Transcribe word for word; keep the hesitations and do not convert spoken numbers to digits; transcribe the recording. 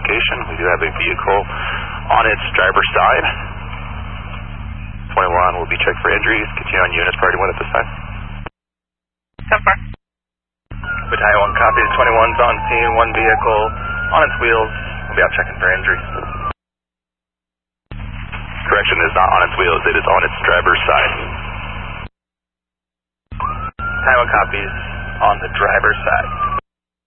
location. We do have a vehicle on its driver's side. twenty-one will be checked for injuries. Continue on units priority one at this time. ten four. Battalion one copies, twenty-one's on scene, one vehicle on its wheels. We'll be out checking for injuries. Correction, is not on its wheels, it is on its driver's side. Battalion one copies on the driver's side.